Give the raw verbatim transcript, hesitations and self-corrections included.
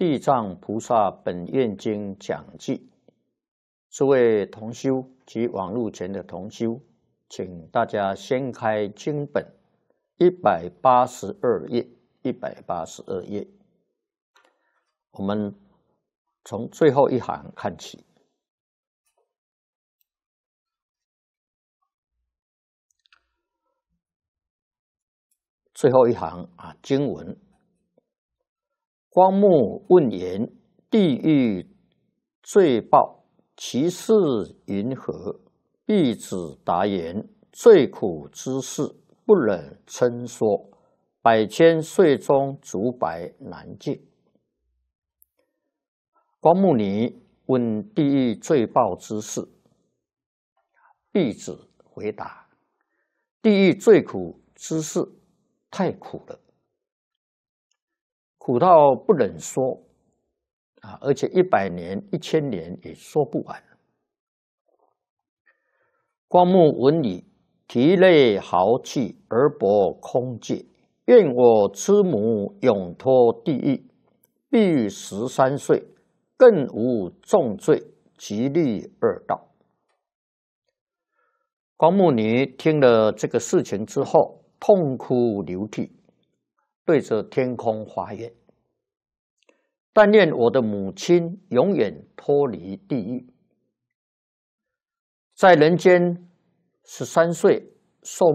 地藏菩萨本愿经讲记，诸位同修及网络前的同修，请大家掀开经本一百八十二页，一百八十二页，我们从最后一行看起。最后一行啊，经文：光目问言，地狱罪报，其事云何？弟子答言：最苦之事，不忍称说。百千岁中，竹白难解。光目尼问地狱罪报之事，弟子回答：地狱最苦之事太苦了，苦到不忍说啊！而且一百年、一千年也说不完。光目闻已，涕泪豪气，而薄空界。愿我之母永脱地狱，必于十三岁，更无重罪，即立二道。光目尼听了这个事情之后，痛哭流涕，对着天空发愿：但愿我的母亲永远脱离地狱，在人间十三岁寿